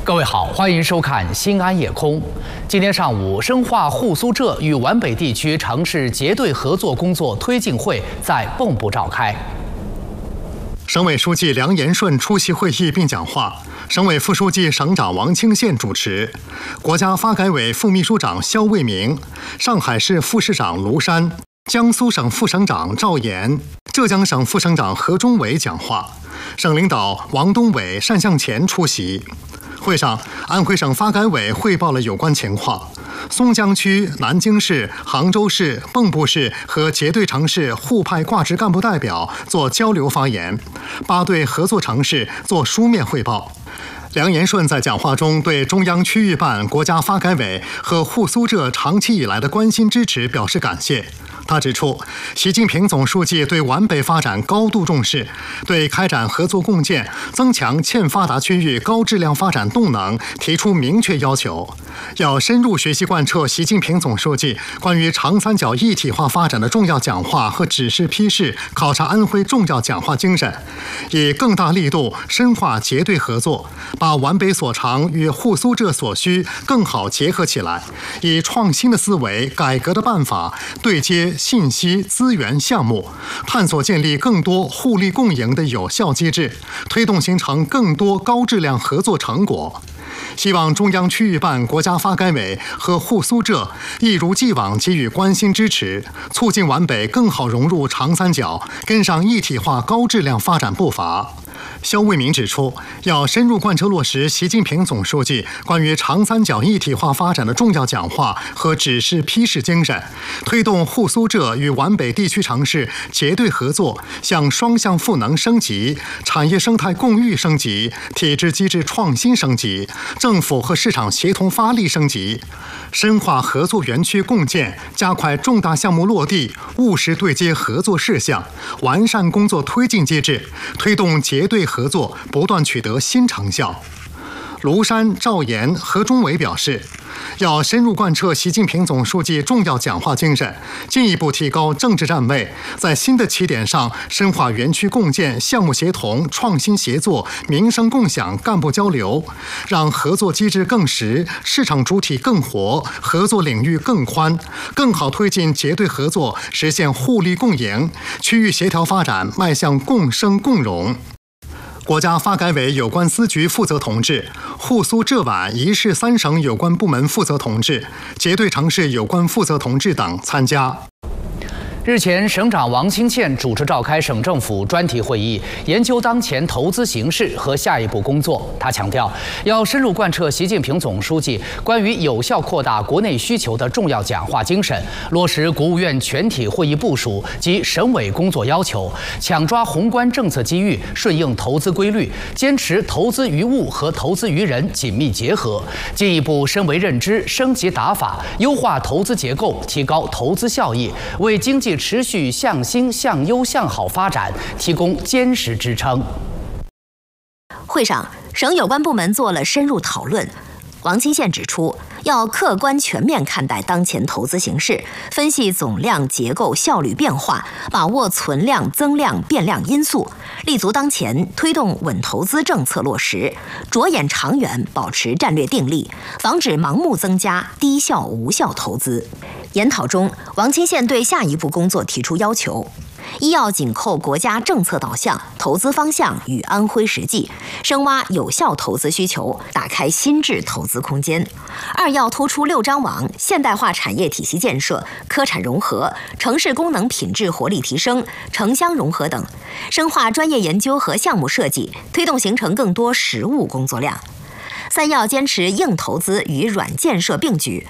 各位好，欢迎收看《新安夜空》。今天上午，深化沪苏浙与皖北地区城市结对合作工作推进会在蚌埠召开。 省委书记梁延顺出席会议并讲话，省委副书记、省长王清县主持，国家发改委副秘书长肖卫明、上海市副市长卢山、江苏省副省长赵岩、浙江省副省长何忠伟讲话，省领导王东伟、单向前出席。会上，安徽省发改委汇报了有关情况。松江区、南京市、杭州市、蚌埠市和结对城市互派挂职干部代表做交流发言，8对合作城市做书面汇报。梁延顺在讲话中对中央区域办、国家发改委和沪苏浙长期以来的关心支持表示感谢。他指出，习近平总书记对皖北发展高度重视，对开展合作共建、增强欠发达区域高质量发展动能提出明确要求，要深入学习贯彻习近平总书记关于长三角一体化发展的重要讲话和指示批示考察安徽重要讲话精神，以更大力度深化结对合作，把皖北所长与沪苏浙所需更好结合起来，以创新的思维、改革的办法对接信息、资源、项目，探索建立更多互利共赢的有效机制，推动形成更多高质量合作成果。希望中央区域办、国家发改委和沪苏浙一如既往给予关心支持，促进皖北更好融入长三角，跟上一体化高质量发展步伐。肖卫明指出，要深入贯彻落实习近平总书记关于长三角一体化发展的重要讲话和指示批示精神，推动沪苏浙与皖北地区城市结对合作向双向赋能升级、产业生态共育升级、体制机制创新升级、政府和市场协同发力升级，深化合作园区共建，加快重大项目落地，务实对接合作事项，完善工作推进机制，推动结对合作不断取得新成效。卢山、赵岩、何忠伟表示，要深入贯彻习近平总书记重要讲话精神，进一步提高政治站位，在新的起点上深化园区共建、项目协同、创新协作、民生共享、干部交流，让合作机制更实，市场主体更活，合作领域更宽，更好推进结对合作，实现互利共赢，区域协调发展迈向共生共荣。国家发改委有关司局负责同志、沪苏浙皖1市3省有关部门负责同志、结对城市有关负责同志等参加。 日前，省长王清县主持召开省政府专题会议，研究当前投资形势和下一步工作。他强调，要深入贯彻习近平总书记关于有效扩大国内需求的重要讲话精神，落实国务院全体会议部署及省委工作要求，抢抓宏观政策机遇，顺应投资规律，坚持投资于物和投资于人紧密结合，进一步深为认知、升级打法，优化投资结构，提高投资效益，为经济持续向新、向优、向好发展提供坚实支撑。 会上，省有关部门做了深入讨论。王清县指出，要客观全面看待当前投资形势，分析总量、结构、效率变化，把握存量、增量、变量因素，立足当前，推动稳投资政策落实，着眼长远，保持战略定力，防止盲目增加低效无效投资。研讨中，王清县对下一步工作提出要求：一要紧扣国家政策导向，投资方向与安徽实际，深挖有效投资需求，打开新质投资空间；二要突出6张网、现代化产业体系建设、科产融合、城市功能品质活力提升、城乡融合等，深化专业研究和项目设计，推动形成更多实务工作量。三要坚持硬投资与软建设并举，